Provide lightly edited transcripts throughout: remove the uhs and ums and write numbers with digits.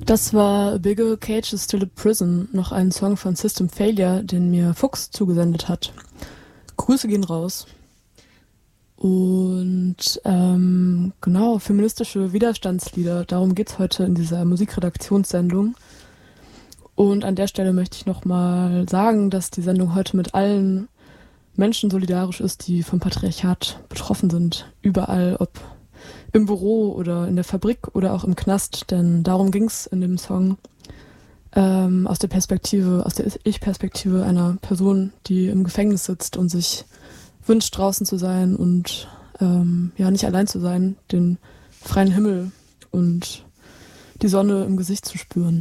Das war A Bigger Cage is Still a Prison, noch ein Song von System Failure, den mir Fuchs zugesendet hat. Grüße gehen raus. Und genau, feministische Widerstandslieder, darum geht's heute in dieser Musikredaktionssendung. Und an der Stelle möchte ich nochmal sagen, dass die Sendung heute mit allen Menschen solidarisch ist, die vom Patriarchat betroffen sind. Überall, ob im Büro oder in der Fabrik oder auch im Knast, denn darum ging's in dem Song. Aus der Ich-Perspektive einer Person, die im Gefängnis sitzt und sich wünscht, draußen zu sein und nicht allein zu sein, den freien Himmel und die Sonne im Gesicht zu spüren.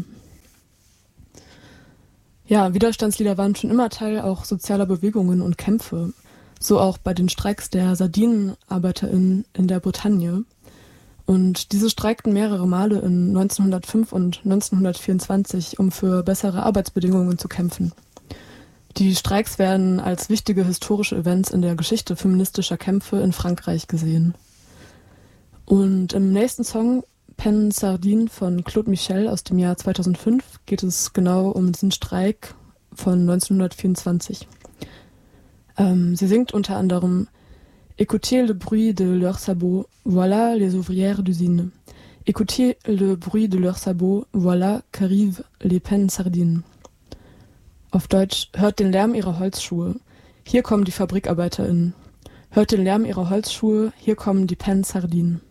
Ja, Widerstandslieder waren schon immer Teil auch sozialer Bewegungen und Kämpfe. So auch bei den Streiks der SardinenarbeiterInnen in der Bretagne. Und diese streikten mehrere Male in 1905 und 1924, um für bessere Arbeitsbedingungen zu kämpfen. Die Streiks werden als wichtige historische Events in der Geschichte feministischer Kämpfe in Frankreich gesehen. Und im nächsten Song, Pen Sardine von Claude Michel aus dem Jahr 2005, geht es genau um diesen Streik von 1924. Sie singt unter anderem Écoutez le bruit de leurs sabots, voilà les ouvrières d'usine. Écoutez le bruit de leurs sabots, voilà qu'arrivent les pennes sardines. Auf Deutsch, hört den Lärm ihrer Holzschuhe, hier kommen die FabrikarbeiterInnen. Hört den Lärm ihrer Holzschuhe, hier kommen die pennes sardines.